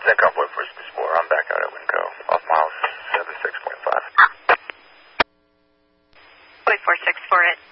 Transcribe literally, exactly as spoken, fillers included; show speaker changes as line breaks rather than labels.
Lincoln four four six four, I'm back out at Winco, off miles seven six point five.
Wait four six four it.